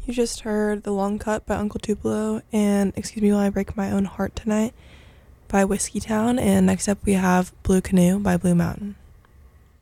You just heard The Long Cut by Uncle Tupelo and Excuse Me While I Break My Own Heart Tonight by Whiskey Town, and next up we have Blue Canoe by Blue Mountain.